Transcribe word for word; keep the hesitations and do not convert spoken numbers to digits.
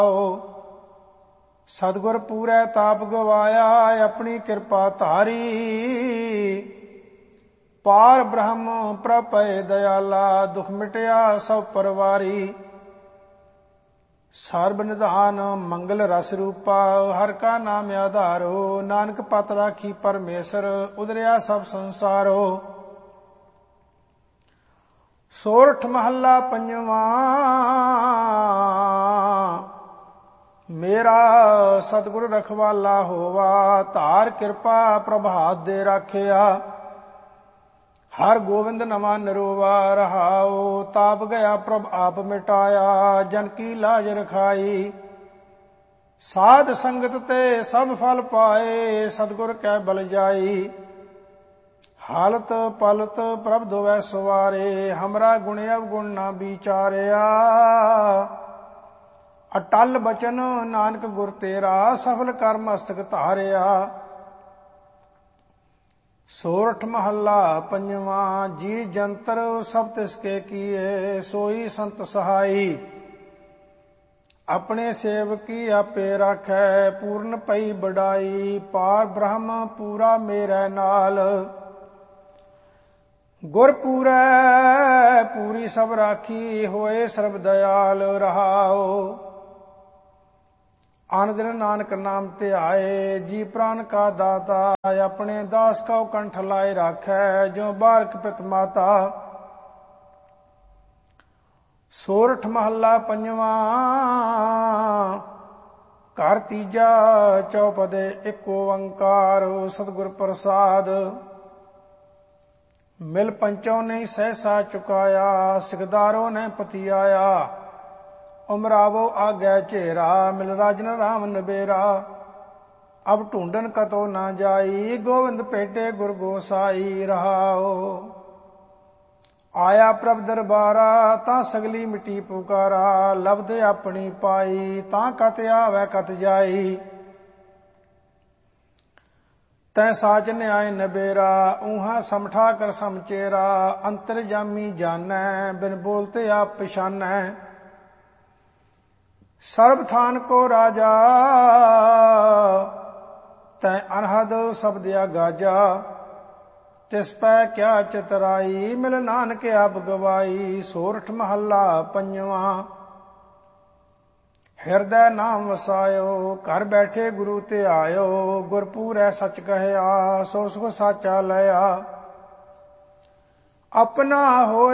सतगुर पूरै ताप गवाया अपनी कृपा धारी। पार ब्रह्म प्रपय दयाला दुख मिटया सब परवारी। सर्ब निधान मंगल रस रूपा हर का नाम आधारो। नानक पत राखी परमेसर उदरिया सब संसारो। सोरठ महला पंजवा। मेरा सतगुर रखवाला होवा धार कृपा प्रभात दे राखिया। हर गोविंद नवा निरोवा रहाओ। ताप गया प्रभ आप मिटाया जन की लाज रखाई। साध संगत ते सब फल पाए सतगुर कै बल जाई। हालत पलत प्रभ दोवै सवारे हमरा गुण अवगुण ना विचारिया। अटल बचन नानक गुर तेरा सफल कर मस्तक धारिया। सोरठ महला पंजवा। जी जंतर सब तिसके किए सोई संत सहाई। अपने सेवकी आपे राखै पूर्ण पई बड़ाई। पार ब्रह्म पूरा मेरे नाल गुर पूरै पूरी सब राखी। होए सर्ब दयाल रहाओ। आन दिन नानक नाम ध्याए जी प्राण का दाता। अपने दास का कंठ लाए राखै जो बालक पित माता। सोरठ महला पंजवा। घर तीजा चौपदे एक ओंकार सतगुर प्रसाद। मिल पंचों ने सहसा चुकाया सिकदारों ने पतियाया। उमरावो आगे चेरा मिल राजन राम नबेरा। अब ढूंढन कतो ना जाई गोविंद पेटे गुर गोसाई रहाओ। आया प्रभ दरबारा तां सगली मिट्टी पुकारा। लबदे अपनी पाई तां कत आवे कत जाई। तै साच न्याय नबेरा ऊहा समठा कर समचेरा। अंतर जामी जानै बिन बोलते आप पछानै। सर्ब थान को राजा तै अनहद शब्द गाजा। तिस पै क्या चितराई मिल नानक आप गवाई। सोरठ महला पंजवा। हृदय नाम वसायो घर बैठे गुरु ते आयो। गुरपूरै सच कहया सो सुख साचा लया। अपना हो